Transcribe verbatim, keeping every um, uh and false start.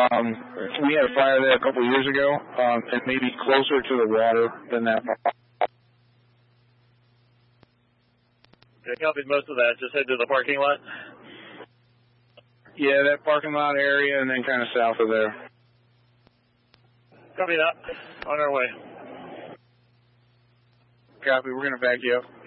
Um, we had a fire there a couple of years ago, um, and maybe closer to the water than that. I copied most of that. Just head to the parking lot. Yeah, that parking lot area, and then kind of south of there. Copy that. On our way. Copy. We're going to back you up.